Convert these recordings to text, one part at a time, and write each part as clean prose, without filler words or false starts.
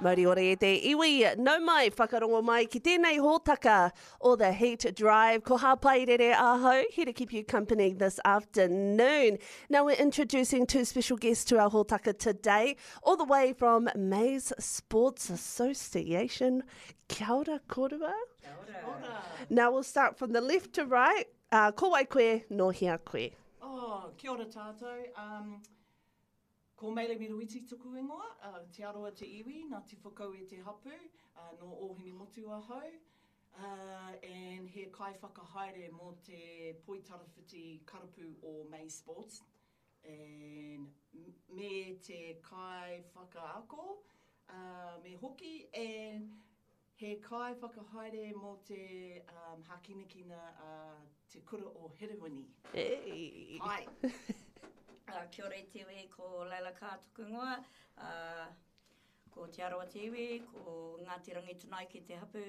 Mauri ore e te iwi, nau mai, whakarongo mai ki tēnei hōtaka o the Heat Drive. Ko hapai rere ahau, here to keep you company this afternoon. Now we're introducing two special guests to our hōtaka today, all the way from Maize Sports Association. Kia ora korua. Kia ora. Now we'll start from the left to right. Ko wai koe, no hea koe. Oh, kia ora tātou. Ko Meile Miruiti tuku ingoa, te aroa te iwi, nā te whakau e te hapu, no Ohini Motu ahau, and he kai whakahaere mō te Poitarawhiti Karapu o Maize Sports, and me te kai whakaako, me hoki, and he kai whakahaere mō te hakinakina te kura o Herewini. Hey. Hai. Kia ora e te iwi, ko Leila Ka tuku ingoa, ko Te Aroa te iwi, ko Ngāti Rangi Tunai ki te hapu,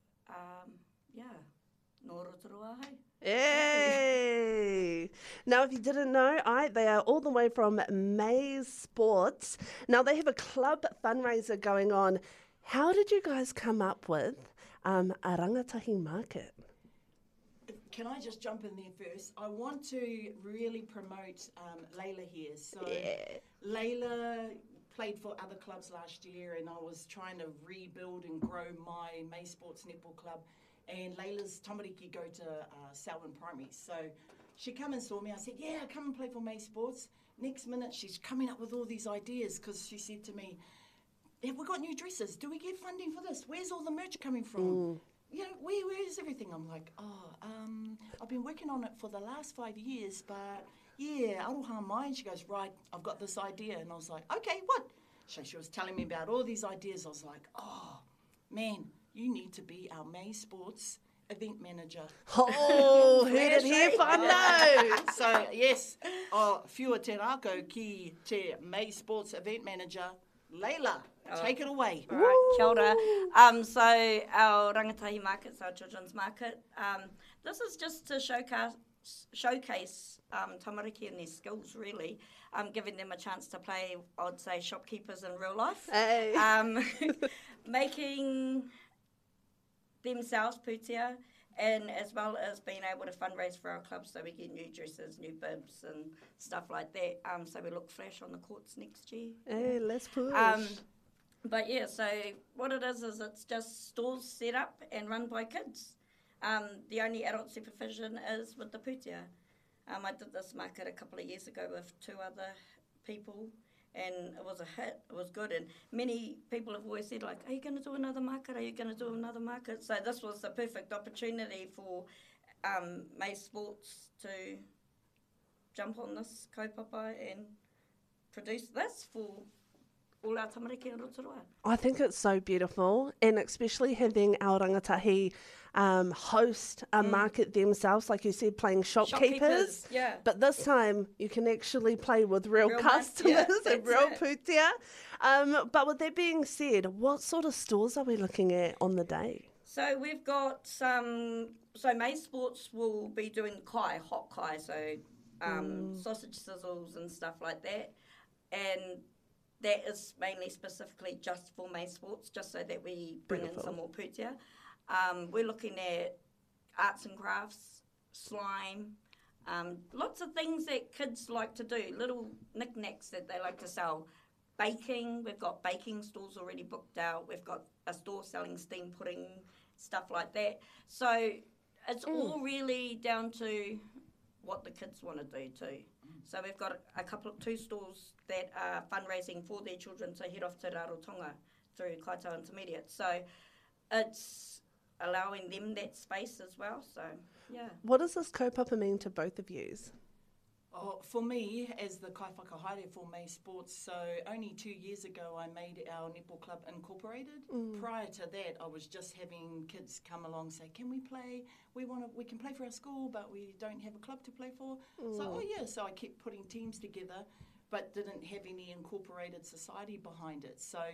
no Rotorua hei. Hey! Now, if you didn't know, they are all the way from Maize Sports. Now, they have a club fundraiser going on. How did you guys come up with a rangatahi market? Can I just jump in there first? I want to really promote Leila here. So Leila played for other clubs last year, and I was trying to rebuild and grow my Maize Sports Netball Club. And Leila's tamariki go to Selwyn Primary. So she come and saw me. I said, yeah, come and play for Maize Sports. Next minute, she's coming up with all these ideas because she said to me, have we got new dresses? Do we get funding for this? Where's all the merch coming from? You know, where is everything? I'm like, I've been working on it for the last 5 years, but yeah, aroha mai. And she goes, right, I've got this idea. And I was like, okay, what? So she was telling me about all these ideas. I was like, oh, man, you need to be our Maize Sports event manager. Oh, heard it here, whānau. So, yes, whiua te rākau ki te Maize Sports event manager, Leila. Take it away. All right, kia ora. So our rangatahi markets, our children's market, this is just to showcase tamariki and their skills, really, giving them a chance to play, I'd say, shopkeepers in real life. Hey. Making themselves pūtea, and as well as being able to fundraise for our club so we get new dresses, new bibs and stuff like that, so we look fresh on the courts next year. Hey, let's push. But yeah, so what it is it's just stores set up and run by kids. The only adult supervision is with the pūtea. I did this market a couple of years ago with 2 other people, and it was a hit. It was good, and many people have always said, like, are you going to do another market? Are you going to do another market? So this was the perfect opportunity for Maize Sports to jump on this kaupapa and produce this for all our tamariki in Rotorua. I think it's so beautiful, and especially having our rangatahi host a market themselves, like you said, playing shopkeepers. Yeah. But this time you can actually play with real customers and real pūtea. But with that being said, what sort of stores are we looking at on the day? So we've got some. So Maize Sports will be doing hot kai, so sausage sizzles and stuff like that, and that is mainly specifically just for Maize Sports, just so that we bring in some more pūtea. We're looking at arts and crafts, slime, lots of things that kids like to do, little knickknacks that they like to sell. Baking, we've got baking stores already booked out. We've got a store selling steam pudding, stuff like that. So it's all really down to what the kids want to do too. So we've got 2 stores that are fundraising for their children to head off to Rarotonga through Kaitau Intermediate. So it's allowing them that space as well. So, yeah. What does this kaupapa mean to both of yous? Oh, for me, as the kai whakahaere for Maize Sports, so only 2 years ago I made our netball club incorporated. Prior to that, I was just having kids come along and say, can we play? We can play for our school, but we don't have a club to play for. So I kept putting teams together, but didn't have any incorporated society behind it. So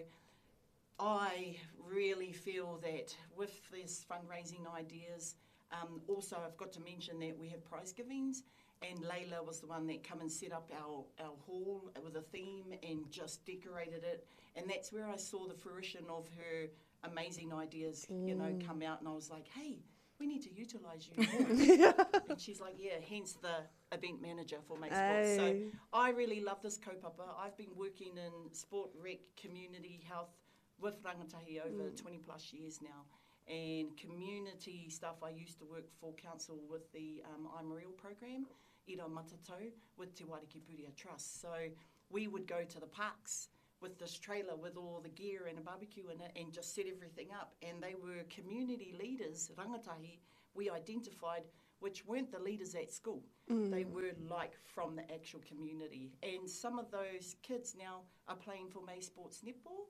I really feel that with these fundraising ideas, also I've got to mention that we have prize givings, And Layla was the one that come and set up our hall with a theme and just decorated it. And that's where I saw the fruition of her amazing ideas, come out. And I was like, hey, we need to utilise you more. And she's like, yeah, hence the event manager for May Sports. So I really love this kaupapa. I've been working in sport, rec, community health with Rangatahi over 20 plus years now. And community stuff, I used to work for council with the I'm Real program, Ira Matatau, with Te Wairakei Puria Trust. So we would go to the parks with this trailer with all the gear and a barbecue in it and just set everything up. And they were community leaders, rangatahi, we identified, which weren't the leaders at school. They were like from the actual community. And some of those kids now are playing for May Sports Netball.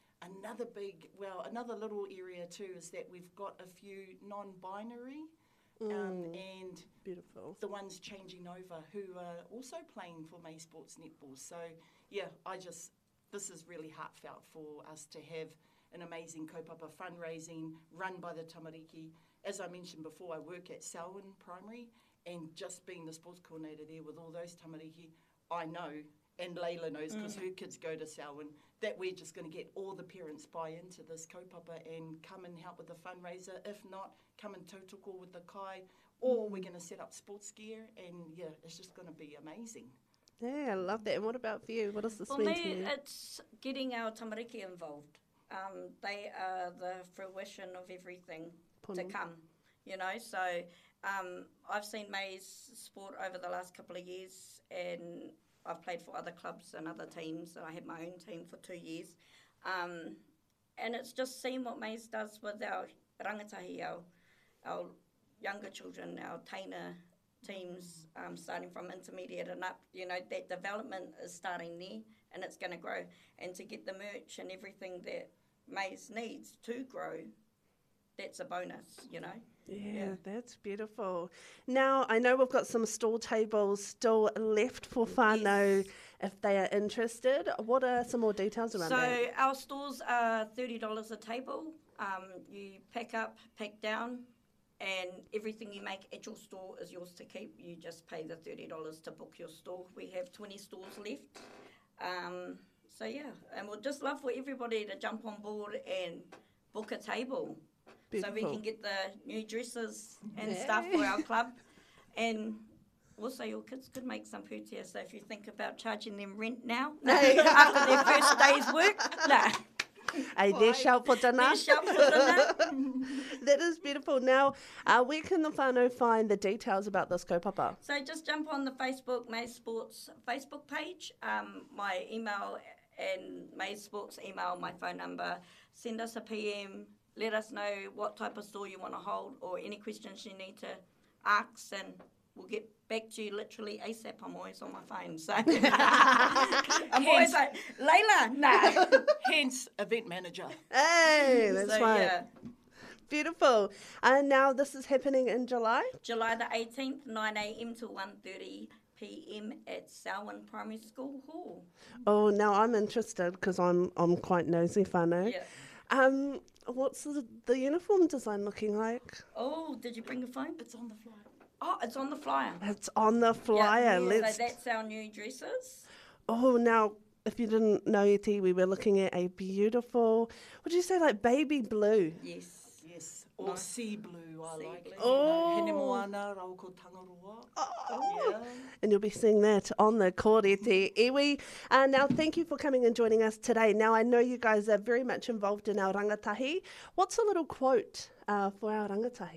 Another little area too is that we've got a few non-binary and beautiful. The ones changing over who are also playing for May Sports Netball. So yeah, this is really heartfelt for us to have an amazing kaupapa fundraising run by the tamariki. As I mentioned before, I work at Selwyn Primary, and just being the sports coordinator there with all those tamariki, I know, and Layla knows because her kids go to Selwyn, that we're just going to get all the parents buy into this kaupapa and come and help with the fundraiser. If not, come and tautoko with the kai, or we're going to set up sports gear, and yeah, it's just going to be amazing. Yeah, I love that. And what about for you? What does this mean to you? It's getting our tamariki involved. They are the fruition of everything to come, So I've seen May's sport over the last couple of years, and I've played for other clubs and other teams. I had my own team for 2 years. And it's just seeing what May's does with our rangatahi, our younger children, our Taina teams, starting from intermediate and up. That development is starting there, and it's going to grow. And to get the merch and everything that May's needs to grow, that's a bonus, Yeah, that's beautiful. Now, I know we've got some stall tables still left for whānau if they are interested. What are some more details around that? So our stalls are $30 a table. You pack up, pack down, and everything you make at your store is yours to keep. You just pay the $30 to book your store. We have 20 stalls left. So yeah, and we'd just love for everybody to jump on board and book a table. Beautiful. So we can get the new dresses and stuff for our club. And also your kids could make some pūtea. So if you think about charging them rent now, after their first day's work, Hey, there's shout for dinner. That is beautiful. Now, where can the whānau find the details about this kaupapa? So just jump on the Facebook May Sports Facebook page. My email and May Sports email, my phone number. Send us a PM. Let us know what type of store you want to hold or any questions you need to ask, and we'll get back to you literally ASAP. I'm always on my phone, so I'm always like, Layla, nah. Hence, event manager. Hey, that's right. Yeah. Beautiful. And now this is happening in July? July the 18th, 9 a.m. to 1:30 p.m. at Selwyn Primary School Hall. Oh, now I'm interested because I'm quite nosy whānau. Yeah. What's the uniform design looking like? Oh, did you bring your phone? It's on the flyer. Oh, it's on the flyer. It's on the flyer. Yeah. So that's our new dresses. Oh, now, if you didn't know, Iti, we were looking at a beautiful, what did you say, like baby blue? Yes. Or sea blue, I like it. Oh. Hene moana, rau ko tangaroa. Oh. Yeah. And you'll be seeing that on the Kōreti Iwi. Now, thank you for coming and joining us today. Now, I know you guys are very much involved in our rangatahi. What's a little quote for our rangatahi?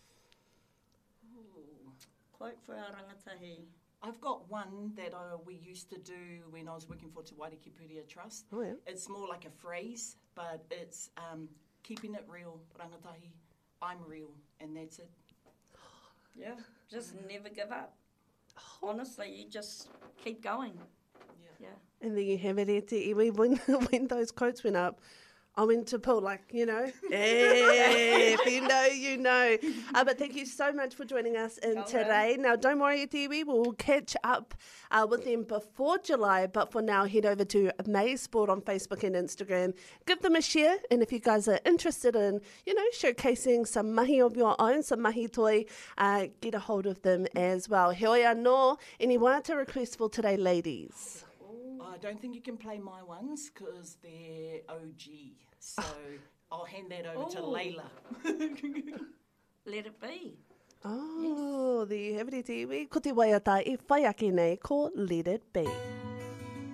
Quote for our rangatahi. I've got one that we used to do when I was working for Te Wairakei Puria Trust. Oh, yeah. It's more like a phrase, but it's keeping it real, rangatahi. I'm real, and that's it. Yeah, just never give up. Honestly, you just keep going. Yeah. And then you have it, Iti Iwi. When those quotes went up, I went to pool, if you know, you know. But thank you so much for joining us in today. Now, don't worry, Tiwi, we'll catch up with them before July. But for now, head over to May Sport on Facebook and Instagram. Give them a share. And if you guys are interested in, showcasing some mahi of your own, some mahi toi, get a hold of them as well. Heoi anō, any wāta request for today, ladies? I don't think you can play my ones because they're OG. So I'll hand that over to Layla. Let it be. Oh, there you have it, Tiwi. Ko te waiata e whai ake nei ko Let It Be.